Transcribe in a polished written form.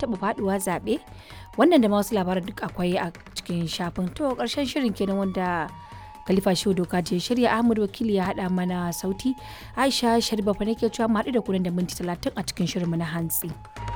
taɓa faɗuwa zaɓe? Wannan da ma wasu labaran duk akwai a cikin shafin. To ƙarshen shirin kenan wanda Khalifa Shehu Doka je shirya. Ahmad Wakili ya haɗa mana sauti. Aisha Sharifa fa nake cewa mu haɗu da ku nan da minti 30 a cikin shirinmu na hantsi.